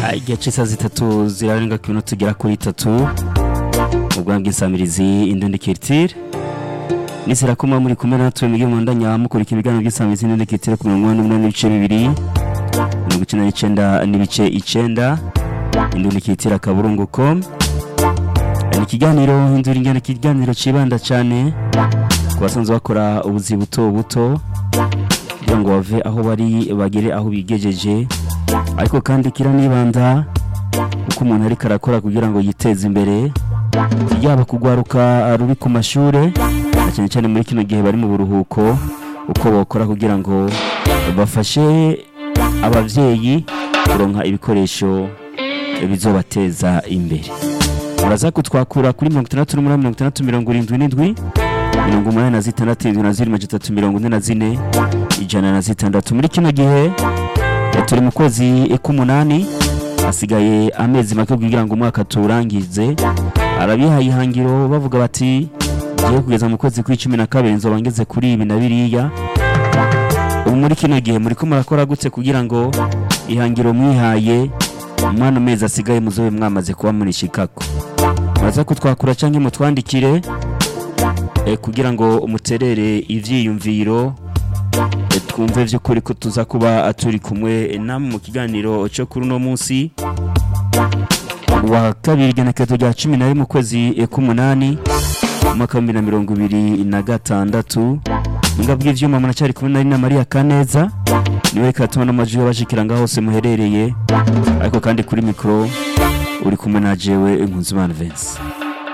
igihe cy'isaha zitatu zirarenga ku minota igera kuri 3 ubwo bw'insamirizi Indundi Culture nisira kuma muri kumwe natwe mu gihundanya mukurika ibiganiro by'insamirizi Indundi Culture ku 88.2 n'ibice 9 Indundi Culture akaburungu.com ikiganiro hindura ingene kiganiro cibanda cyane kubasanzwe bakora ubuzi buto buto kugira ngo bave aho bari bagere aho bigejeje ariko kandi kiranibanda uko umuntu ari karakora kugira ngo yiteze imbere yaba kugwaruka ruri ku mashure cyane cyane muri kino gihe bari mu buruhuko uko bakora kugira ngo bafashe abavyeyi kuronka ibikoresho bizobateza imbere. Uraza kutwakura kuri 68 86 muri kino gihe turi mu kwezi k'umunani asigaye amezi make kugira ngo umwaka turangize arabihaye ihangiro bavuga bati giye kugeza mu kwezi kwa12 nzobangeze kuri ibi na biriya muri kino gihe muri ko murakora gutse kugira ngo ihangiro mwihaye umwana mezi asigaye muzobe mwamaze kuba muri shikako baza kutwakura canke mutwandikire kugira ngo umuterere ivyiyumviro twumve vy'ukuri ko tuza kuba turi kumwe namwe mu kiganiro cyo kuri no munsi wa kabiri genekezo rya 11 mu kwezi k'umunani mwaka 2026 ngabwe ivyuma munacari kumwe na Maria Kaneza niwe katuma n'amajwi y'abashikiranga hose muherereye ariko kandi kuri micro uri kumwe na jewe Nkuzimana Vince.